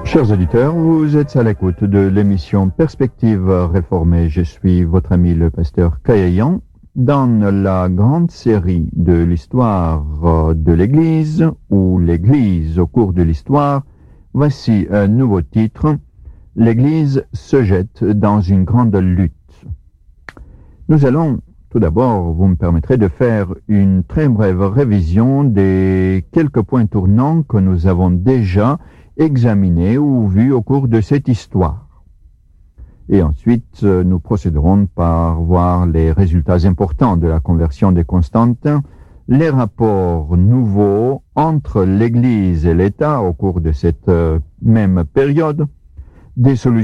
Chers auditeurs, vous êtes à l'écoute de l'émission Perspective réformée. Je suis votre ami le pasteur Kayayan dans la grande série de l'histoire de l'Église ou l'Église au cours de l'histoire. Voici un nouveau titre. L'Église se jette dans une grande lutte. Nous allons tout d'abord, vous me permettrez de faire une très brève révision des quelques points tournants que nous avons déjà examinés ou vus au cours de cette histoire. Et ensuite, nous procéderons par voir les résultats importants de la conversion de Constantin, les rapports nouveaux entre l'Église et l'État au cours de cette même période, des solutions